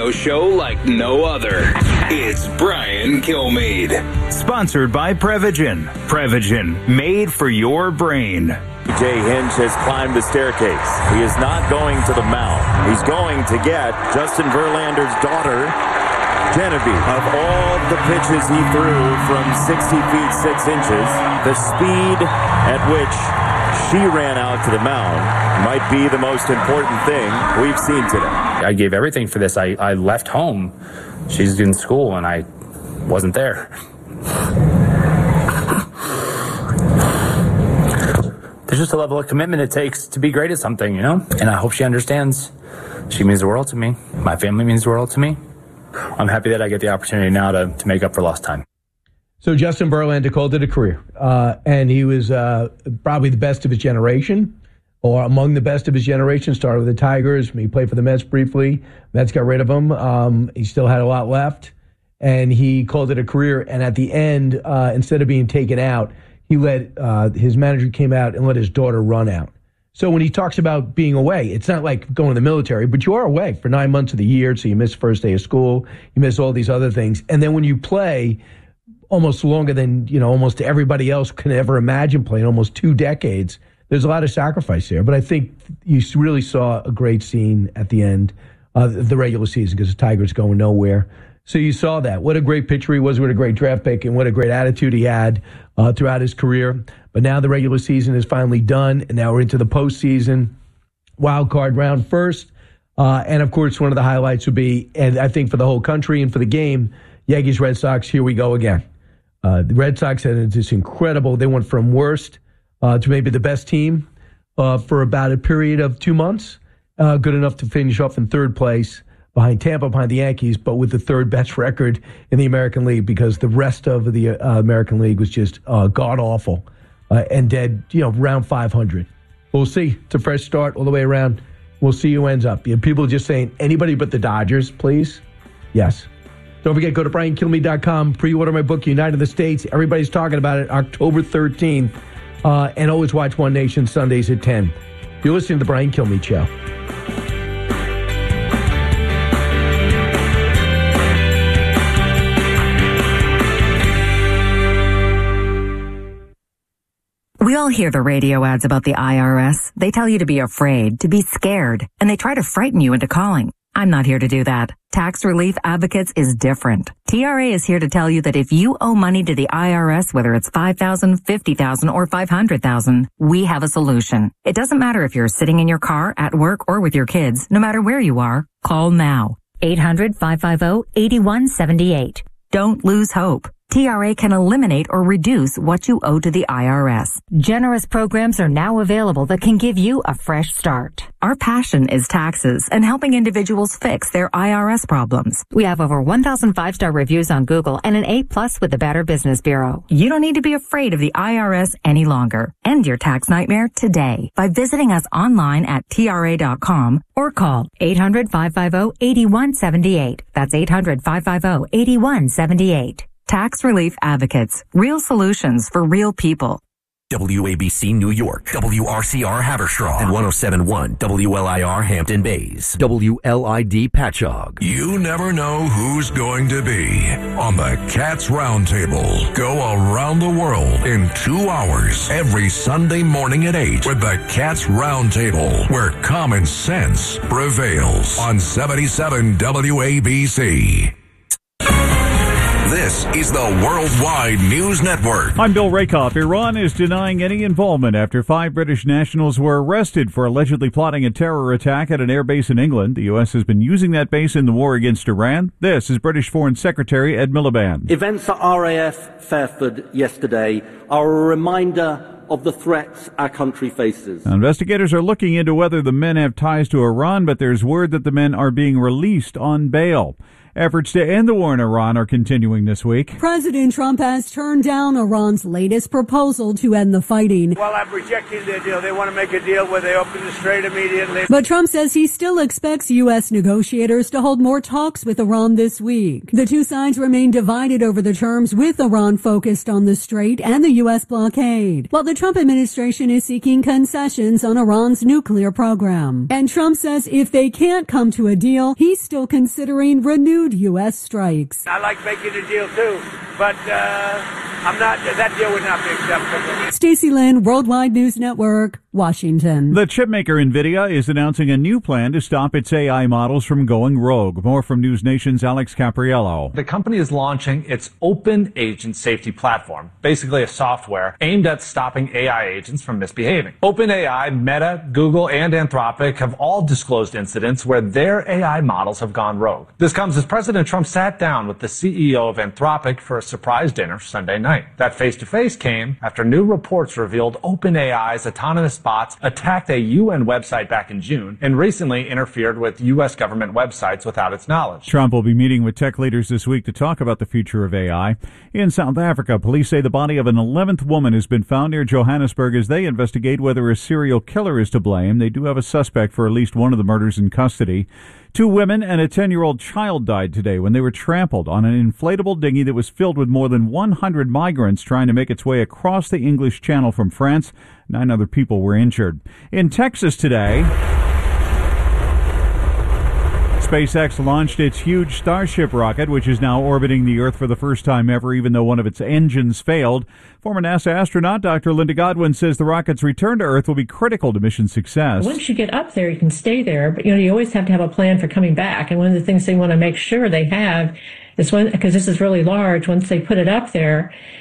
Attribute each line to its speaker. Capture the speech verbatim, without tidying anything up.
Speaker 1: radio show like no other. It's Brian Kilmeade.
Speaker 2: Sponsored by Prevagen. Prevagen, made for your brain.
Speaker 3: Jay Hinch has climbed the staircase. He is not going to the mound. He's going to get Justin Verlander's daughter, Genevieve. Of all the pitches he threw from sixty feet, six inches, the speed at which she ran out to the mound might be the most important thing we've seen today.
Speaker 4: I gave everything for this. I, I left home. She's in school, and I wasn't there. There's just a level of commitment it takes to be great at something, you know? And I hope she understands. She means the world to me. My family means the world to me. I'm happy that I get the opportunity now to, to make up for lost time.
Speaker 5: So Justin Verlander called it a career, uh, and he was uh, probably the best of his generation, or among the best of his generation. Started with the Tigers. He played for the Mets briefly. Mets got rid of him. Um, he still had a lot left, and he called it a career. And at the end, uh, instead of being taken out, he let uh, his manager came out and let his daughter run out. So when he talks about being away, it's not like going to the military, but you are away for nine months of the year. So you miss first day of school, you miss all these other things, and then when you play almost longer than, you know, almost everybody else can ever imagine playing, almost two decades. There's a lot of sacrifice there. But I think you really saw a great scene at the end of the regular season because the Tigers going nowhere. So you saw that. What a great pitcher he was, what a great draft pick, and what a great attitude he had uh, throughout his career. But now the regular season is finally done, and now we're into the postseason. Wild card round first. Uh, and, of course, one of the highlights would be, and I think for the whole country and for the game, Yankees, Red Sox, here we go again. Uh, the Red Sox had this incredible, they went from worst uh, to maybe the best team uh, for about a period of two months. Uh, good enough to finish off in third place behind Tampa, behind the Yankees, but with the third best record in the American League because the rest of the uh, American League was just uh, god-awful uh, and dead, you know, around five hundred. We'll see. It's a fresh start all the way around. We'll see who ends up. You know, people are just saying, anybody but the Dodgers, please? Yes. Don't forget, go to brian kilmeade dot com, pre-order my book, United the States. Everybody's talking about it, October thirteenth. Uh, and always watch One Nation Sundays at ten. You're listening to The Brian Kilmeade Show.
Speaker 6: We all hear the radio ads about the I R S. They tell you to be afraid, to be scared, and they try to frighten you into calling. I'm not here to do that. Tax Relief Advocates is different. T R A is here to tell you that if you owe money to the I R S, whether it's five thousand dollars, fifty thousand dollars, or five hundred thousand dollars, we have a solution. It doesn't matter if you're sitting in your car, at work, or with your kids. No matter where you are, call now. eight hundred, five five zero, eight one seven eight. Don't lose hope. T R A can eliminate or reduce what you owe to the I R S. Generous programs are now available that can give you a fresh start. Our passion is taxes and helping individuals fix their I R S problems. We have over one thousand five-star reviews on Google and an A plus with the Better Business Bureau. You don't need to be afraid of the I R S any longer. End your tax nightmare today by visiting us online at T R A dot com or call eight hundred, five five zero, eight one seven eight. That's eight hundred, five five zero, eight one seven eight. Tax Relief Advocates. Real solutions for real people.
Speaker 7: W A B C New York, W R C R Haverstraw, and one oh seven point one W L I R Hampton Bays, W L I D Patchogue.
Speaker 8: You never know who's going to be on the Cats Roundtable. Go around the world in two hours every Sunday morning at eight with the Cats Roundtable, where common sense prevails on seventy-seven W A B C. This is the Worldwide News Network.
Speaker 9: I'm Bill Rakoff. Iran is denying any involvement after five British nationals were arrested for allegedly plotting a terror attack at an air base in England. The U S has been using that base in the war against Iran. This is British Foreign Secretary Ed Miliband.
Speaker 10: Events at R A F Fairford yesterday are a reminder of the threats our country faces.
Speaker 9: Investigators are looking into whether the men have ties to Iran, but there's word that the men are being released on bail. Efforts to end the war in Iran are continuing this week.
Speaker 11: President Trump has turned down Iran's latest proposal to end the fighting.
Speaker 12: Well, I'm rejecting their deal. They want to make a deal where they open the strait immediately.
Speaker 11: But Trump says he still expects U S negotiators to hold more talks with Iran this week. The two sides remain divided over the terms, with Iran focused on the strait and the U S blockade, while the Trump administration is seeking concessions on Iran's nuclear program. And Trump says if they can't come to a deal, he's still considering renewed U S strikes.
Speaker 12: I like making a deal too, but uh, I'm not. That deal would not be acceptable.
Speaker 11: Stacey Lynn, Worldwide News Network, Washington.
Speaker 9: The chipmaker NVIDIA is announcing a new plan to stop its A I models from going rogue. More from News Nation's Alex Capriello.
Speaker 13: The company is launching its Open Agent Safety Platform, basically a software aimed at stopping A I agents from misbehaving. OpenAI, Meta, Google, and Anthropic have all disclosed incidents where their A I models have gone rogue. This comes as President Trump sat down with the C E O of Anthropic for a surprise dinner Sunday night. That face-to-face came after new reports revealed OpenAI's autonomous bots attacked a U N website back in June and recently interfered with U S government websites without its knowledge.
Speaker 9: Trump will be meeting with tech leaders this week to talk about the future of A I. In South Africa, police say the body of an eleventh woman has been found near Johannesburg as they investigate whether a serial killer is to blame. They do have a suspect for at least one of the murders in custody. Two women and a ten-year-old child died today when they were trampled on an inflatable dinghy that was filled with more than one hundred migrants trying to make its way across the English Channel from France. Nine other people were injured. In Texas today, SpaceX launched its huge Starship rocket, which is now orbiting the Earth for the first time ever, even though one of its engines failed. Former NASA astronaut Doctor Linda Godwin says the rocket's return to Earth will be critical to mission success.
Speaker 14: Once you get up there, you can stay there, but you know you always have to have a plan for coming back. And one of the things they want to make sure they have is when, because this is really large, once they put it up there,